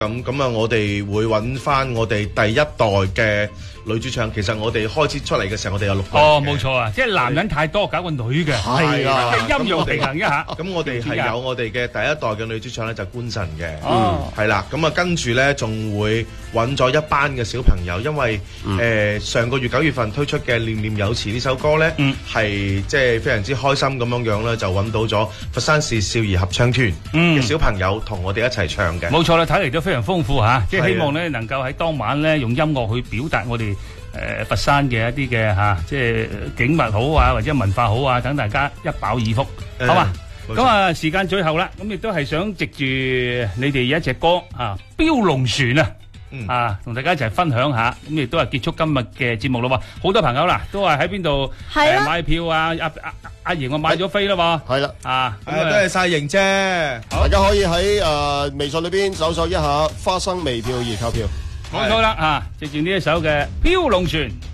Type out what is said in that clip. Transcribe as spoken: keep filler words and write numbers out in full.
咁咁啊，我哋會揾翻我哋第一代嘅女主唱。其實我哋開始出嚟嘅時候，我哋有六個人。 哦，冇錯啊，即係男人太多，搞個女嘅。 係啊， 即係陰陽平衡一下。 咁我哋係有我哋嘅第一代嘅女主唱咧，就官神嘅。 哦， 係啦，咁啊跟住咧，仲會揾咗一班嘅小朋友，因為誒上個月九月份推出嘅《念念有詞》呢首歌咧，係即係非常之開心咁樣樣咧，就揾到咗佛山市少兒合唱團嘅小朋友同我哋一齊唱嘅。 冇錯啦，睇嚟都非常豐富嚇，即係希望咧能夠喺當晚咧用音樂去表達我哋誒佛山嘅一啲嘅嚇，即係景物好啊，或者文化好啊，等大家一飽耳福，好嘛？咁啊，時間最後啦，咁亦都係想藉住你哋有一隻歌啊，《標龍船》啊，啊，同大家一齊分享下，咁亦都係結束今日嘅節目咯喎。好多朋友啦，都係喺邊度誒買票啊？阿阿阿瑩我買咗飛啦喎， 係啦， 啊，多謝晒瑩姐， 大家可以喺誒微信裏邊搜索一下花生微票而購票。 冇錯啦，啊，藉住呢一首嘅《標龍船》。